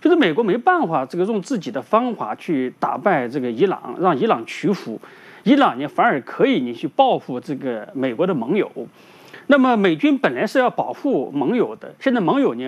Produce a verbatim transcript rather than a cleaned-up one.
就是美国没办法这个用自己的方法去打败这个伊朗，让伊朗屈服，伊朗呢反而可以你去报复这个美国的盟友。那么美军本来是要保护盟友的，现在盟友呢